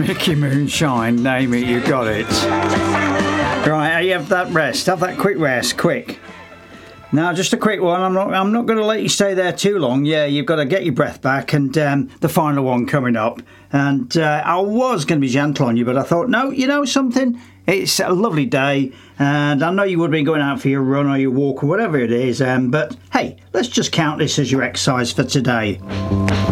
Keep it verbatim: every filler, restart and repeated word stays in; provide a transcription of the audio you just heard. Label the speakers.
Speaker 1: Mickey Moonshine, name it, you got it. Right, you have that rest, have that quick rest, quick. Now, just a quick one. I'm not. I'm not going to let you stay there too long. Yeah, you've got to get your breath back, and um, the final one coming up. And uh, I was going to be gentle on you, but I thought, no, you know something. It's a lovely day, and I know you would have been going out for your run or your walk or whatever it is. Um, but hey, let's just count this as your exercise for today.